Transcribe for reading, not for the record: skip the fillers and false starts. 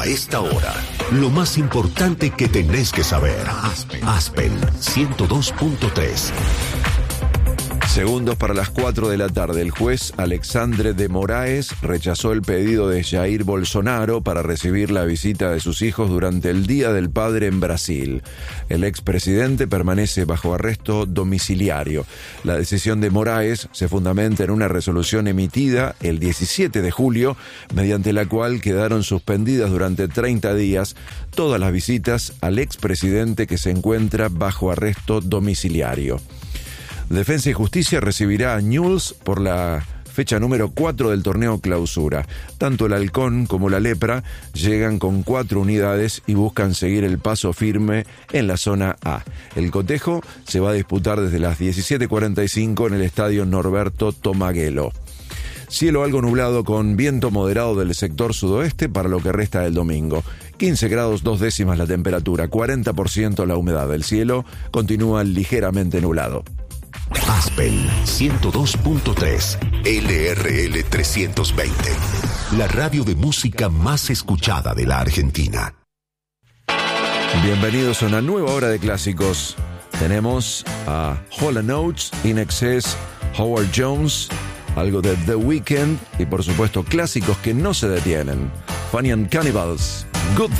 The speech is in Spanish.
esta hora, lo más importante que tenés que saber. Aspen 102.3. Segundos para las 4 de la tarde, el juez Alexandre de Moraes rechazó el pedido de Jair Bolsonaro para recibir la visita de sus hijos durante el Día del Padre en Brasil. El expresidente permanece bajo arresto domiciliario. La decisión de Moraes se fundamenta en una resolución emitida el 17 de julio, mediante la cual quedaron suspendidas durante 30 días todas las visitas al expresidente que se encuentra bajo arresto domiciliario. Defensa y Justicia recibirá a Newell's por la fecha número 4 del torneo Clausura. Tanto el Halcón como la Lepra llegan con 4 unidades y buscan seguir el paso firme en la zona A. El cotejo se va a disputar desde las 17:45 en el estadio Norberto Tomaguelo. Cielo algo nublado con viento moderado del sector sudoeste para lo que resta del domingo. 15 grados 2 décimas la temperatura, 40% la humedad. El cielo continúa ligeramente nublado. Aspen 102.3 LRL 320, la radio de música más escuchada de la Argentina. Bienvenidos a una nueva hora de clásicos. Tenemos a Hall & Oates, In Excess, Howard Jones, algo de The Weeknd y por supuesto clásicos que no se detienen. Funny and Cannibals, Good